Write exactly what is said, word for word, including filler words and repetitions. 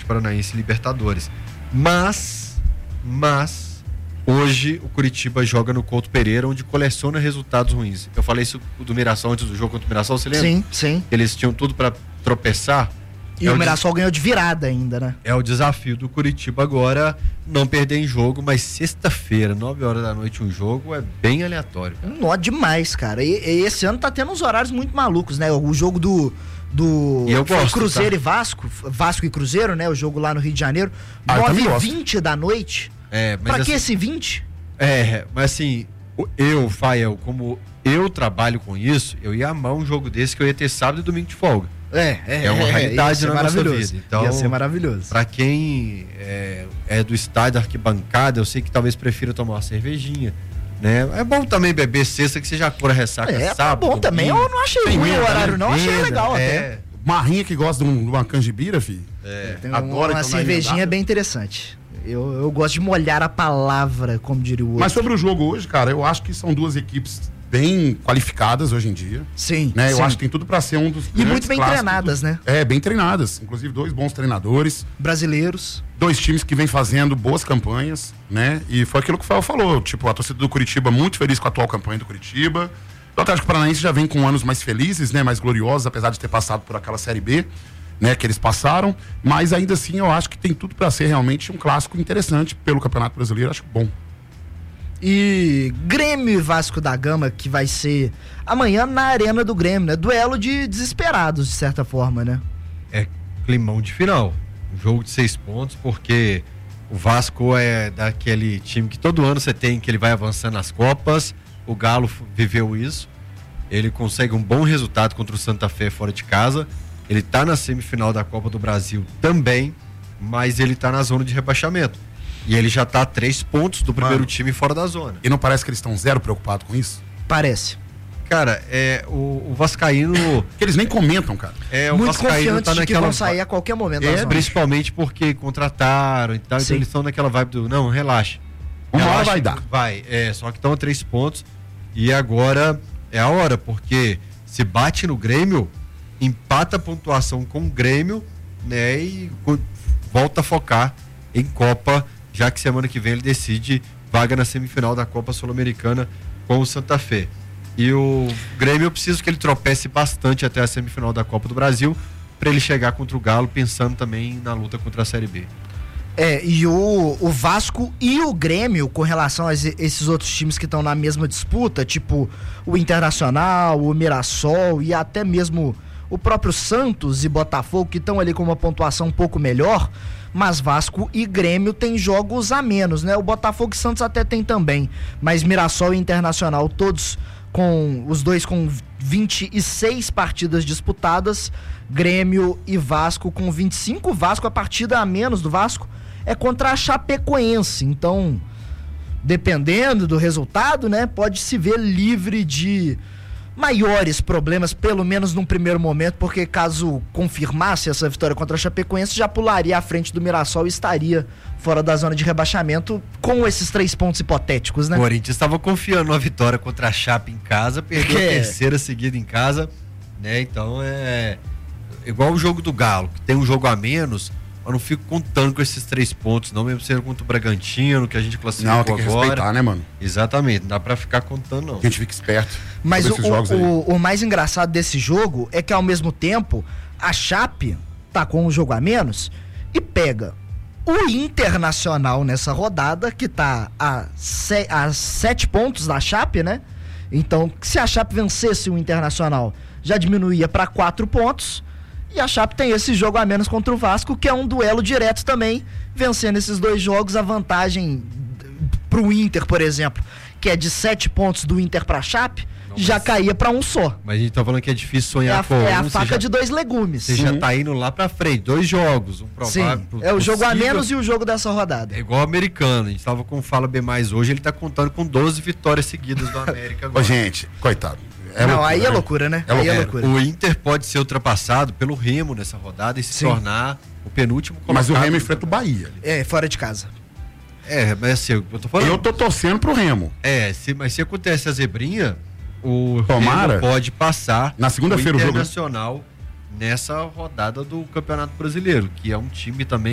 Atlético Paranaense e Libertadores. Mas, mas, hoje o Curitiba joga no Couto Pereira, onde coleciona resultados ruins. Eu falei isso do Mirassol antes do jogo contra o Mirassol, você lembra? Sim, sim. Eles tinham tudo para tropeçar. E é o Mirassol des... ganhou de virada ainda, né? É o desafio do Curitiba agora, não perder em jogo, mas sexta-feira, nove horas da noite, um jogo é bem aleatório. Cara. Nó demais, cara. E, e esse ano tá tendo uns horários muito malucos, né? O jogo do, do e eu gosto, Cruzeiro tá? e Vasco, Vasco e Cruzeiro, né? O jogo lá no Rio de Janeiro, ah, nove e vinte da noite. É, mas pra assim, que esse vinte? É, mas assim, eu, Fael, como eu trabalho com isso, eu ia amar um jogo desse que eu ia ter sábado e domingo de folga. É, é, é uma realidade na nossa vida. Então, ia ser maravilhoso. Pra quem é, é do estádio, arquibancada, eu sei que talvez prefira tomar uma cervejinha, né? É bom também beber sexta, que você já cura ressaca é, sábado. É bom também, eu não achei ruim o horário, não, achei legal é. até. Marrinha que gosta de, um, de uma canjibira, filho. É. Tem Adora uma cervejinha bem interessante. Eu, eu gosto de molhar a palavra, como diria o outro. Mas sobre o jogo hoje, cara, eu acho que são duas equipes bem qualificadas hoje em dia. Sim. Né? Eu sim. acho que tem tudo para ser um dos E muito bem treinadas, né? É, bem treinadas. Inclusive, dois bons treinadores. Brasileiros. Dois times que vêm fazendo boas campanhas, né? E foi aquilo que o Fael falou. Tipo, a torcida do Curitiba muito feliz com a atual campanha do Curitiba. O Atlético Paranaense já vem com anos mais felizes, né? Mais gloriosos, apesar de ter passado por aquela Série B, né? Que eles passaram. Mas ainda assim, eu acho que tem tudo para ser realmente um clássico interessante pelo Campeonato Brasileiro. Acho bom. E Grêmio e Vasco da Gama, que vai ser amanhã na Arena do Grêmio, né? Duelo de desesperados, de certa forma, né? É climão de final. Um jogo de seis pontos, porque o Vasco é daquele time que todo ano você tem, que ele vai avançando nas Copas. O Galo viveu isso. Ele consegue um bom resultado contra o Santa Fé fora de casa. Ele tá na semifinal da Copa do Brasil também, mas ele tá na zona de rebaixamento. E ele já tá a três pontos do primeiro Mano, time fora da zona. E não parece que eles estão zero preocupados com isso? Parece. Cara, é, o, o Vascaíno... que eles nem comentam, cara. É, o Muito Vascaíno confiantes tá de naquela... que vão sair a qualquer momento. É, principalmente porque contrataram e tal. Sim. Então eles estão naquela vibe do, não, relaxa. Uma hora vai dar. Vai, é, só que estão a três pontos. E agora é a hora, porque se bate no Grêmio, empata a pontuação com o Grêmio, né? E volta a focar em Copa, já que semana que vem ele decide vaga na semifinal da Copa Sul-Americana com o Santa Fé. E o Grêmio, eu preciso que ele tropece bastante até a semifinal da Copa do Brasil, para ele chegar contra o Galo, pensando também na luta contra a Série B. É, e o, o Vasco e o Grêmio, com relação a esses outros times que estão na mesma disputa, tipo o Internacional, o Mirassol e até mesmo o próprio Santos e Botafogo, que estão ali com uma pontuação um pouco melhor, mas Vasco e Grêmio tem jogos a menos, né? O Botafogo e Santos até tem também, mas Mirassol e Internacional, todos com, os dois com vinte e seis partidas disputadas, Grêmio e Vasco com vinte e cinco, Vasco, a partida a menos do Vasco é contra a Chapecoense, então, dependendo do resultado, né, pode se ver livre de maiores problemas, pelo menos num primeiro momento, porque caso confirmasse essa vitória contra a Chapecoense, já pularia à frente do Mirassol e estaria fora da zona de rebaixamento com esses três pontos hipotéticos, né? O Corinthians estava confiando na vitória contra a Chape em casa, perdeu é. a terceira seguida em casa, né? Então é igual o jogo do Galo, que tem um jogo a menos, eu não fico contando com esses três pontos, não, mesmo sendo contra o Bragantino, que a gente classificou não, tem que agora. Respeitar, né, mano? Exatamente, não dá pra ficar contando, não. A gente fica esperto. Mas o, o, o mais engraçado desse jogo é que, ao mesmo tempo, a Chape tá com um jogo a menos e pega o Internacional nessa rodada, que tá a, se, a sete pontos da Chape, né? Então, se a Chape vencesse o Internacional, já diminuía para quatro pontos. E a Chape tem esse jogo a menos contra o Vasco, que é um duelo direto também. Vencendo esses dois jogos, a vantagem pro Inter, por exemplo, que é de sete pontos do Inter pra Chape, não, já mas... caía pra um só. Mas a gente tá falando que é difícil sonhar é a, com É um, a faca já, de dois legumes. Você já tá indo lá pra frente, dois jogos, um provável. Sim, é o jogo a menos e o jogo dessa rodada. É igual o americano, a gente tava com o Fala B mais hoje, ele tá contando com doze vitórias seguidas do América agora. Ô, gente, coitado. É não, loucura, aí é loucura, né? É aí loucura. é loucura. O Inter pode ser ultrapassado pelo Remo nessa rodada e se Sim. tornar o penúltimo colocado. Mas o Remo enfrenta o Bahia. É, fora de casa. É, mas assim, eu tô falando. Eu tô torcendo pro Remo. É, se, mas se acontece a zebrinha, o Tomara. Remo pode passar na segunda-feira o Internacional nessa rodada do Campeonato Brasileiro, que é um time também